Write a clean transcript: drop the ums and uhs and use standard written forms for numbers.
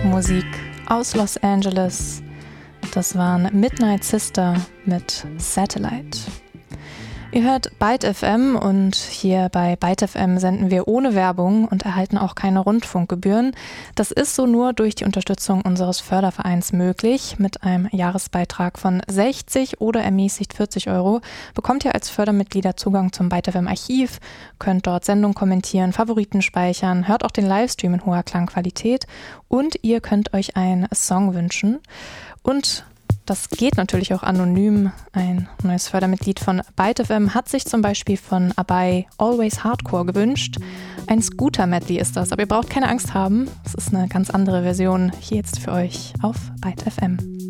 Musik aus Los Angeles. Das waren Midnight Sister mit Satellite. Ihr hört Byte FM und hier bei Byte FM senden wir ohne Werbung und erhalten auch keine Rundfunkgebühren. Das ist so nur durch die Unterstützung unseres Fördervereins möglich. Mit einem Jahresbeitrag von 60 oder ermäßigt 40 € bekommt ihr als Fördermitglieder Zugang zum Byte FM Archiv, könnt dort Sendungen kommentieren, Favoriten speichern, hört auch den Livestream in hoher Klangqualität und ihr könnt euch einen Song wünschen. Und das geht natürlich auch anonym. Ein neues Fördermitglied von Byte FM hat sich zum Beispiel von Abai Always Hardcore gewünscht. Ein Scooter-Medley ist das, aber ihr braucht keine Angst haben. Es ist eine ganz andere Version hier jetzt für euch auf Byte FM.